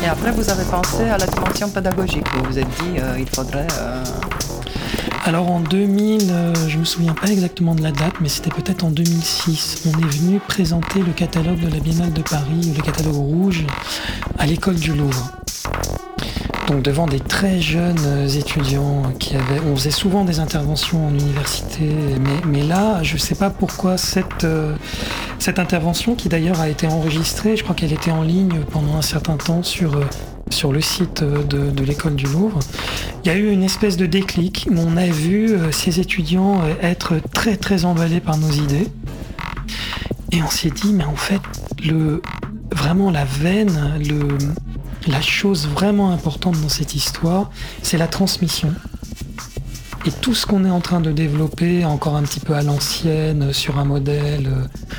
Et après, vous avez pensé à la dimension pédagogique. Vous vous êtes dit, il faudrait... Alors en 2000, je me souviens pas exactement de la date, mais c'était peut-être en 2006. On est venu présenter le catalogue de la Biennale de Paris, le catalogue rouge, à l'école du Louvre. Donc devant des très jeunes étudiants on faisait souvent des interventions en université, mais là, je ne sais pas pourquoi cette intervention, qui d'ailleurs a été enregistrée, je crois qu'elle était en ligne pendant un certain temps sur le site de l'école du Louvre, il y a eu une espèce de déclic où on a vu ces étudiants être très très emballés par nos idées. Et on s'est dit, mais en fait, vraiment la veine, la chose vraiment importante dans cette histoire, c'est la transmission. Et tout ce qu'on est en train de développer, encore un petit peu à l'ancienne, sur un modèle